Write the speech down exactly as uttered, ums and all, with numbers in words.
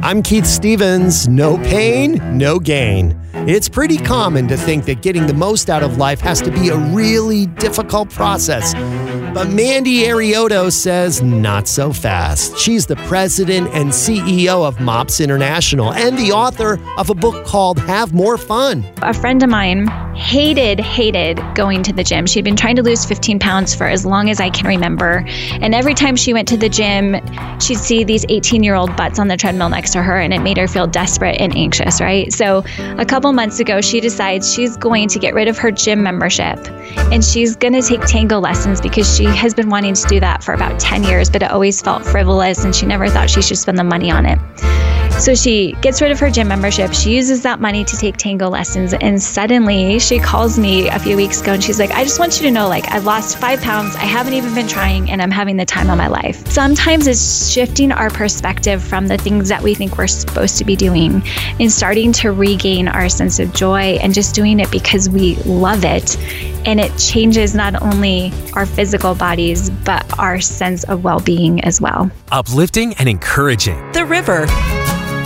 I'm Keith Stevens. No pain, no gain. It's pretty common to think that getting the most out of life has to be a really difficult process. But Mandy Arioto says not so fast. She's the president and C E O of MOPS International and the author of a book called Have More Fun. A friend of mine hated, hated going to the gym. She'd been trying to lose fifteen pounds for as long as I can remember. And every time she went to the gym, she'd see these eighteen-year-old butts on the treadmill next to her, and it made her feel desperate and anxious, right? So a couple months ago, she decides she's going to get rid of her gym membership, and she's going to take tango lessons because she has been wanting to do that for about ten years, but it always felt frivolous, and she never thought she should spend the money on it. So she gets rid of her gym membership. She uses that money to take tango lessons. And suddenly she calls me a few weeks ago and she's like, I just want you to know, like, I've lost five pounds. I haven't even been trying and I'm having the time of my life. Sometimes it's shifting our perspective from the things that we think we're supposed to be doing and starting to regain our sense of joy and just doing it because we love it. And it changes not only our physical bodies, but our sense of well-being as well. Uplifting and encouraging. The River.